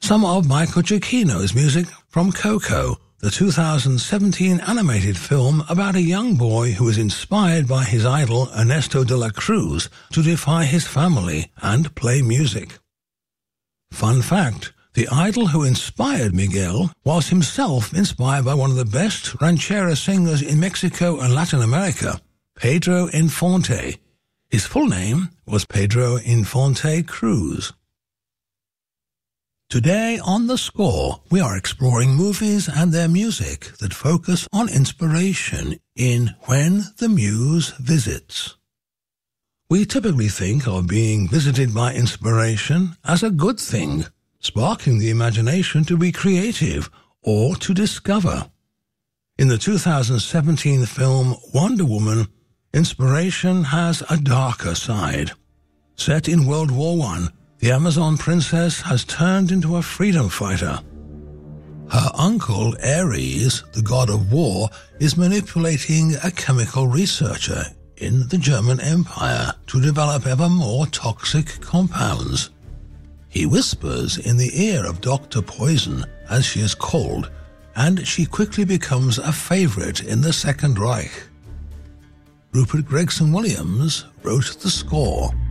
some of Michael Giacchino's music from Coco, the 2017 animated film about a young boy who is inspired by his idol Ernesto de la Cruz to defy his family and play music. Fun fact, the idol who inspired Miguel was himself inspired by one of the best ranchera singers in Mexico and Latin America, Pedro Infante. His full name was Pedro Infante Cruz. Today on The Score, we are exploring movies and their music that focus on inspiration in When the Muse Visits. We typically think of being visited by inspiration as a good thing, sparking the imagination to be creative or to discover. In the 2017 film Wonder Woman, inspiration has a darker side. Set in World War I, the Amazon princess has turned into a freedom fighter. Her uncle, Ares, the god of war, is manipulating a chemical researcher in the German Empire to develop ever more toxic compounds. He whispers in the ear of Dr. Poison, as she is called, and she quickly becomes a favorite in the Second Reich. Rupert Gregson Williams wrote the score.